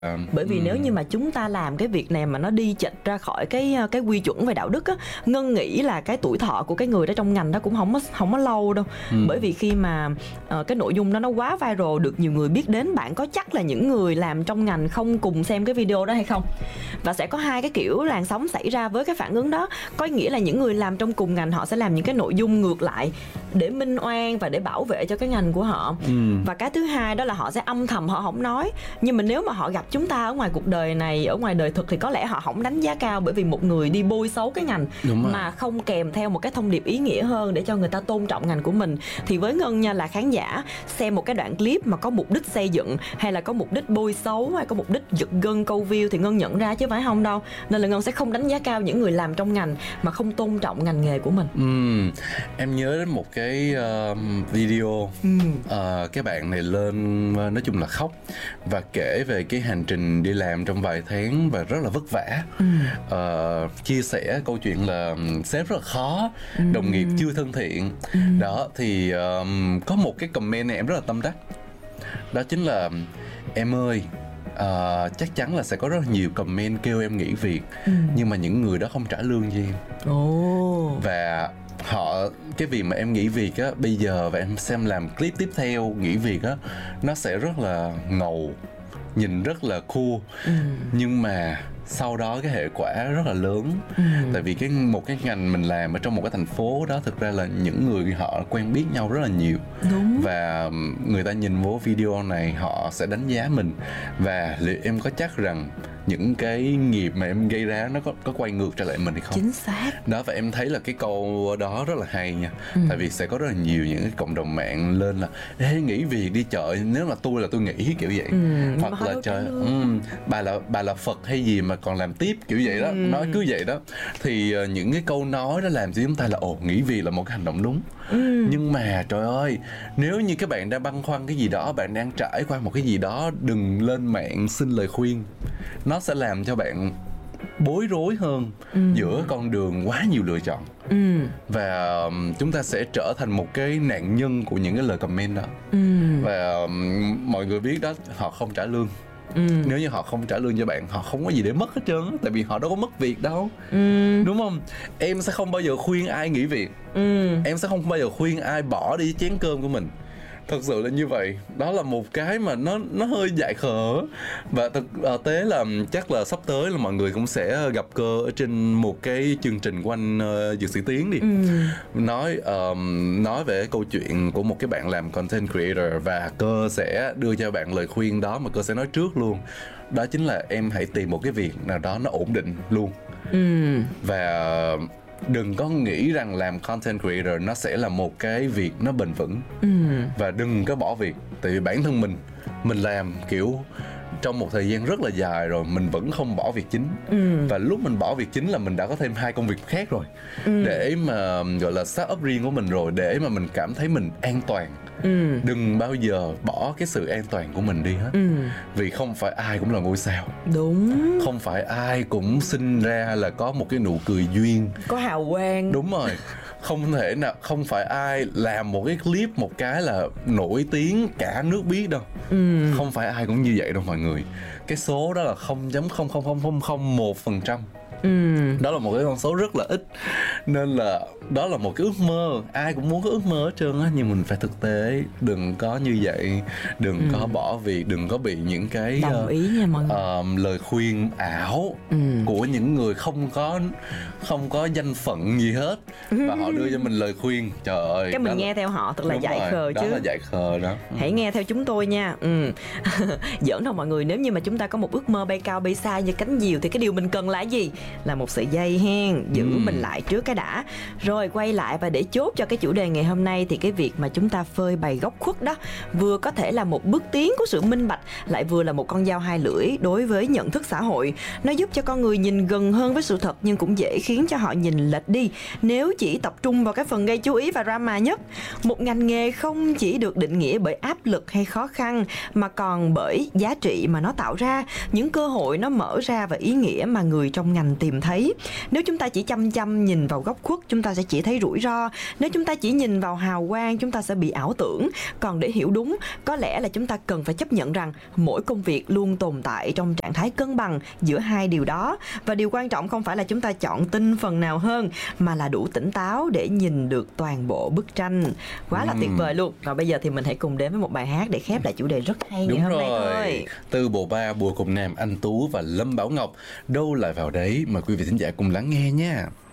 Bởi vì nếu như mà chúng ta làm cái việc này mà nó đi chệch ra khỏi cái quy chuẩn về đạo đức á, Ngân nghĩ là cái tuổi thọ của cái người đó trong ngành đó cũng không có lâu đâu. Bởi vì khi mà cái nội dung đó nó quá viral, được nhiều người biết đến, bạn có chắc là những người làm trong ngành không cùng xem cái video đó hay không? Và sẽ có hai cái kiểu làn sóng xảy ra với cái phản ứng đó. Có nghĩa là những người làm trong cùng ngành họ sẽ làm những cái nội dung ngược lại để minh oan và để bảo vệ cho cái ngành của họ. Và cái thứ hai đó là họ sẽ âm thầm, họ không nói. Nhưng mà nếu mà họ gặp chúng ta ở ngoài cuộc đời này, ở ngoài đời thực, thì có lẽ họ không đánh giá cao, bởi vì một người đi bôi xấu cái ngành mà không kèm theo một cái thông điệp ý nghĩa hơn để cho người ta tôn trọng ngành của mình. Thì với Ngân nha, là khán giả xem một cái đoạn clip mà có mục đích xây dựng hay là có mục đích bôi xấu hay có mục đích giật gân câu view thì Ngân nhận ra chứ phải không đâu. Nên là Ngân sẽ không đánh giá cao những người làm trong ngành mà không tôn trọng ngành nghề của mình. Em nhớ đến một cái video cái bạn này lên nói chung là khóc và kể về cái hành trình đi làm trong vài tháng và rất là vất vả. Chia sẻ câu chuyện là sếp rất là khó, đồng nghiệp chưa thân thiện. Đó thì có một cái comment này em rất là tâm đắc. Đó chính là: em ơi, chắc chắn là sẽ có rất là nhiều comment kêu em nghỉ việc, nhưng mà những người đó không trả lương cho em. Và cái việc mà em nghỉ việc á, bây giờ và em xem làm clip tiếp theo nghỉ việc á, nó sẽ rất là ngầu, nhìn rất là cool, nhưng mà sau đó cái hệ quả rất là lớn. Tại vì một cái ngành mình làm ở trong một cái thành phố đó, thực ra là những người họ quen biết nhau rất là nhiều. Và người ta nhìn vô video này họ sẽ đánh giá mình. Và em có chắc rằng những cái nghiệp mà em gây ra nó có quay ngược trở lại mình hay không? Chính xác. Đó, và em thấy là cái câu đó rất là hay nha. Tại vì sẽ có rất là nhiều những cái cộng đồng mạng lên là: ê, nghỉ việc đi trời, nếu là tôi nghỉ, kiểu vậy. Hoặc là trời, bà là Phật hay gì mà còn làm tiếp, kiểu vậy đó. Nói cứ vậy đó. Thì những cái câu nói đó làm cho chúng ta là nghỉ việc là một cái hành động đúng. Nhưng mà trời ơi, nếu như các bạn đang băn khoăn cái gì đó, bạn đang trải qua một cái gì đó, đừng lên mạng xin lời khuyên. Nó sẽ làm cho bạn bối rối hơn giữa con đường quá nhiều lựa chọn. Và chúng ta sẽ trở thành một cái nạn nhân của những cái lời comment đó. Và mọi người biết đó, họ không trả lương. Nếu như họ không trả lương cho bạn, họ không có gì để mất hết trơn. Tại vì họ đâu có mất việc đâu. Đúng không? Em sẽ không bao giờ khuyên ai nghỉ việc. Em sẽ không bao giờ khuyên ai bỏ đi chén cơm của mình. Thật sự là như vậy. Đó là một cái mà nó hơi dại khờ. Và thực tế là chắc là sắp tới là mọi người cũng sẽ gặp Cơ ở trên một cái chương trình của anh Dược Sĩ Tiến đi. Nói về câu chuyện của một cái bạn làm content creator. Và Cơ sẽ đưa cho bạn lời khuyên đó, mà Cơ sẽ nói trước luôn. Đó chính là em hãy tìm một cái việc nào đó nó ổn định luôn. Và đừng có nghĩ rằng làm content creator nó sẽ là một cái việc nó bền vững. Và đừng có bỏ việc. Tại vì bản thân mình làm kiểu trong một thời gian rất là dài rồi, mình vẫn không bỏ việc chính. Và lúc mình bỏ việc chính là mình đã có thêm 2 công việc khác rồi, để mà gọi là start up riêng của mình rồi, để mà mình cảm thấy mình an toàn. Đừng bao giờ bỏ cái sự an toàn của mình đi hết. Vì không phải ai cũng là ngôi sao. Đúng. Không phải ai cũng sinh ra là có một cái nụ cười duyên, có hào quang. Đúng rồi. Không phải ai làm một cái clip một cái là nổi tiếng cả nước biết đâu. Không phải ai cũng như vậy đâu mọi người. Cái số đó là 0.00001%. Đó là một cái con số rất là ít. Nên là đó là một cái ước mơ. Ai cũng muốn có ước mơ hết trơn á. Nhưng mình phải thực tế. Đừng có như vậy. Đừng có bỏ việc. Đừng có bị những cái đồng ý nha mọi người. lời khuyên ảo của những người không có danh phận gì hết. Và họ đưa cho mình lời khuyên. Trời ơi, cái mình nghe theo họ thật là dại khờ chứ. Đó là dại khờ đó. Hãy nghe theo chúng tôi nha. Giỡn thôi mọi người. Nếu như mà chúng ta có một ước mơ bay cao bay xa như cánh diều, thì cái điều mình cần là gì? Là một sợi dây hen, giữ mình lại trước cái đã. Rồi quay lại và để chốt cho cái chủ đề ngày hôm nay, thì cái việc mà chúng ta phơi bày góc khuất đó vừa có thể là một bước tiến của sự minh bạch, lại vừa là một con dao hai lưỡi đối với nhận thức xã hội. Nó giúp cho con người nhìn gần hơn với sự thật, nhưng cũng dễ khiến cho họ nhìn lệch đi nếu chỉ tập trung vào cái phần gây chú ý và drama nhất. Một ngành nghề không chỉ được định nghĩa bởi áp lực hay khó khăn, mà còn bởi giá trị mà nó tạo ra, những cơ hội nó mở ra và ý nghĩa mà người trong ngành tìm thấy. Nếu chúng ta chỉ chăm chăm nhìn vào góc khuất, chúng ta sẽ chỉ thấy rủi ro. Nếu chúng ta chỉ nhìn vào hào quang, chúng ta sẽ bị ảo tưởng. Còn để hiểu đúng, có lẽ là chúng ta cần phải chấp nhận rằng mỗi công việc luôn tồn tại trong trạng thái cân bằng giữa hai điều đó. Và điều quan trọng không phải là chúng ta chọn tin phần nào hơn, mà là đủ tỉnh táo để nhìn được toàn bộ bức tranh. Quá là tuyệt vời luôn. Và bây giờ thì mình hãy cùng đến với một bài hát để khép lại chủ đề rất hay ngày hôm nay thôi. Từ bộ ba Bùa Cùng Nam, Anh Tú và Lâm Bảo Ngọc, Đâu Lại Vào Đấy. Mời quý vị thính giả cùng lắng nghe nha.